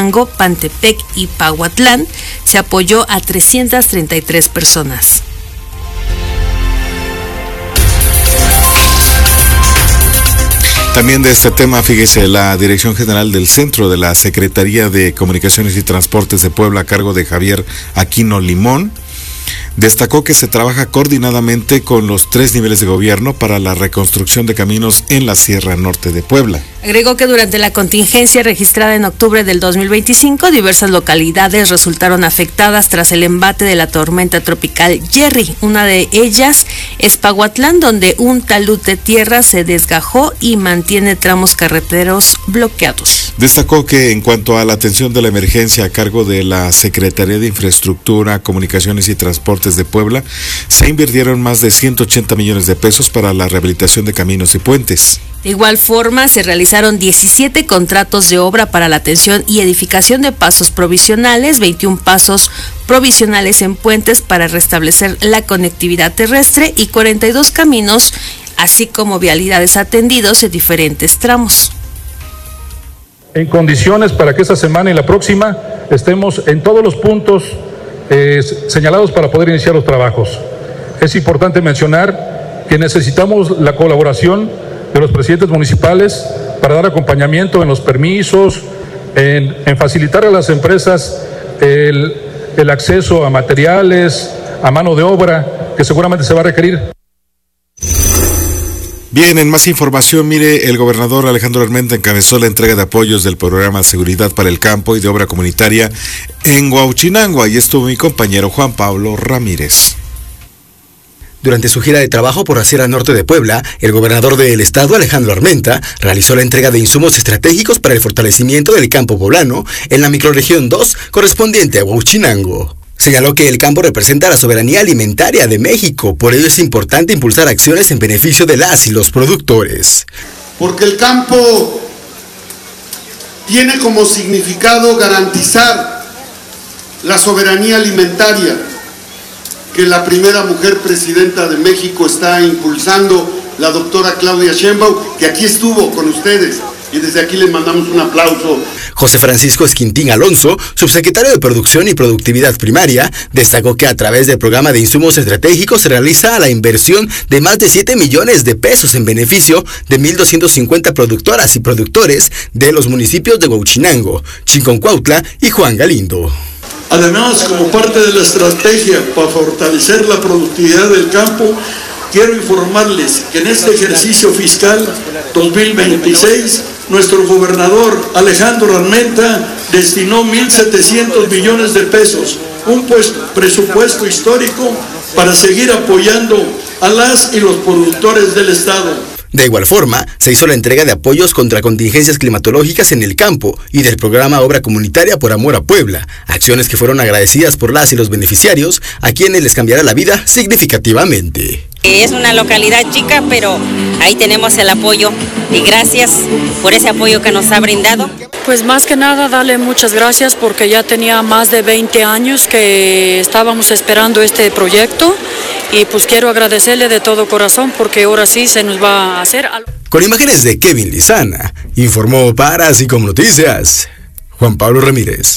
Huauchinango, Pantepec y Pahuatlán se apoyó a 333 personas. También de este tema, fíjese, la Dirección General del Centro de la Secretaría de Comunicaciones y Transportes de Puebla, a cargo de Javier Aquino Limón, destacó que se trabaja coordinadamente con los 3 niveles de gobierno para la reconstrucción de caminos en la Sierra Norte de Puebla. Agregó que durante la contingencia registrada en octubre del 2025, diversas localidades resultaron afectadas tras el embate de la tormenta tropical Jerry. Una de ellas es Pahuatlán, donde un talud de tierra se desgajó y mantiene tramos carreteros bloqueados. Destacó que en cuanto a la atención de la emergencia a cargo de la Secretaría de Infraestructura, Comunicaciones y Transportes de Puebla, se invirtieron más de 180 millones de pesos para la rehabilitación de caminos y puentes. De igual forma, se realizaron 17 contratos de obra para la atención y edificación de pasos provisionales, 21 pasos provisionales en puentes para restablecer la conectividad terrestre y 42 caminos, así como vialidades atendidos en diferentes tramos. En condiciones para que esta semana y la próxima estemos en todos los puntos señalados para poder iniciar los trabajos. Es importante mencionar que necesitamos la colaboración de los presidentes municipales para dar acompañamiento en los permisos, en facilitar a las empresas el acceso a materiales, a mano de obra, que seguramente se va a requerir. Bien, en más información, mire, el gobernador Alejandro Armenta encabezó la entrega de apoyos del programa Seguridad para el Campo y de Obra Comunitaria en Huauchinango. Ahí estuvo mi compañero Juan Pablo Ramírez. Durante su gira de trabajo por la Sierra Norte de Puebla, el gobernador del estado, Alejandro Armenta, realizó la entrega de insumos estratégicos para el fortalecimiento del campo poblano en la microrregión 2, correspondiente a Huauchinango. Señaló que el campo representa la soberanía alimentaria de México, por ello es importante impulsar acciones en beneficio de las y los productores. Porque el campo tiene como significado garantizar la soberanía alimentaria que la primera mujer presidenta de México está impulsando, la doctora Claudia Sheinbaum, que aquí estuvo con ustedes, y desde aquí le mandamos un aplauso. José Francisco Esquintín Alonso, subsecretario de Producción y Productividad Primaria, destacó que a través del programa de insumos estratégicos se realiza la inversión de más de 7 millones de pesos en beneficio de 1,250 productoras y productores de los municipios de Huauchinango, Chinconcuautla y Juan Galindo. Además, como parte de la estrategia para fortalecer la productividad del campo, quiero informarles que en este ejercicio fiscal 2026, nuestro gobernador Alejandro Armenta destinó 1,700 millones de pesos, un presupuesto histórico para seguir apoyando a las y los productores del estado. De igual forma, se hizo la entrega de apoyos contra contingencias climatológicas en el campo y del programa Obra Comunitaria por Amor a Puebla, acciones que fueron agradecidas por las y los beneficiarios, a quienes les cambiará la vida significativamente. Es una localidad chica, pero ahí tenemos el apoyo y gracias por ese apoyo que nos ha brindado. Pues más que nada darle muchas gracias porque ya tenía más de 20 años que estábamos esperando este proyecto y pues quiero agradecerle de todo corazón porque ahora sí se nos va a hacer algo. Con imágenes de Kevin Lizana, informó para Asicom Noticias, Juan Pablo Ramírez.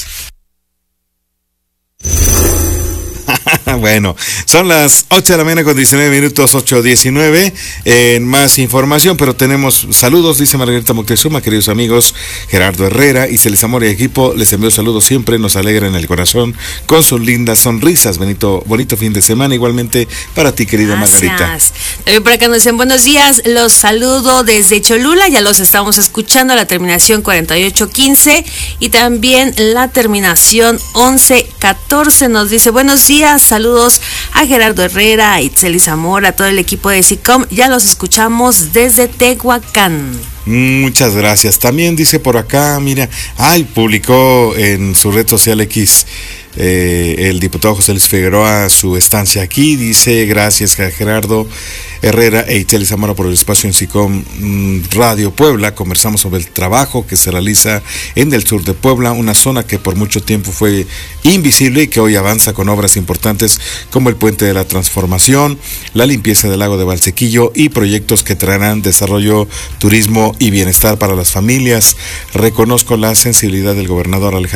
Bueno, son las 8 de la mañana con 19 minutos, 8:19. En más información, pero tenemos saludos, dice Margarita Moctezuma, queridos amigos, Gerardo Herrera y Celis Amor y equipo, les envío saludos siempre, nos alegran el corazón con sus lindas sonrisas. Bonito fin de semana, igualmente para ti, querida Margarita. También por acá nos dicen buenos días, los saludo desde Cholula, ya los estamos escuchando, la terminación 4815 y también la terminación 1114 nos dice buenos días, saludos a Gerardo Herrera, a Itzel Zamora, a todo el equipo de SICOM, ya los escuchamos desde Tehuacán. Muchas gracias. También dice por acá, mira, publicó en su red social X el diputado José Luis Figueroa su estancia aquí, dice gracias a Gerardo Herrera e Itzel Zamora por el espacio en SICOM Radio Puebla. Conversamos sobre el trabajo que se realiza en el sur de Puebla, una zona que por mucho tiempo fue invisible y que hoy avanza con obras importantes como el Puente de la Transformación, la limpieza del lago de Valsequillo y proyectos que traerán desarrollo, turismo y bienestar para las familias. Reconozco la sensibilidad del gobernador Alejandro